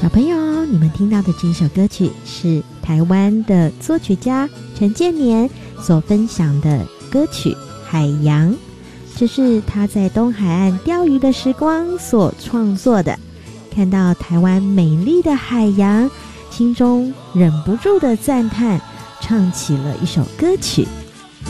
小朋友，你们听到的这一首歌曲是台湾的作曲家陈建年所分享的歌曲《海洋》，这是他在东海岸钓鱼的时光所创作的。看到台湾美丽的海洋，心中忍不住的赞叹，唱起了一首歌曲。